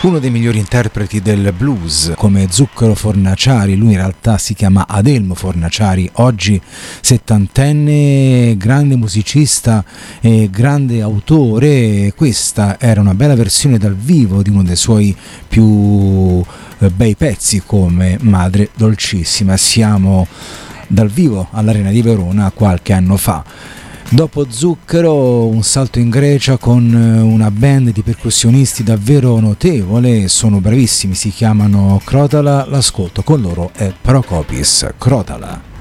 Uno dei migliori interpreti del blues come Zucchero Fornaciari, lui in realtà si chiama Adelmo Fornaciari, oggi settantenne, grande musicista e grande autore. Questa era una bella versione dal vivo di uno dei suoi più bei pezzi come Madre Dolcissima. Siamo dal vivo all'Arena di Verona qualche anno fa. Dopo Zucchero un salto in Grecia con una band di percussionisti davvero notevole, sono bravissimi, si chiamano Krotala, l'ascolto con loro è Prokopis, Krotala.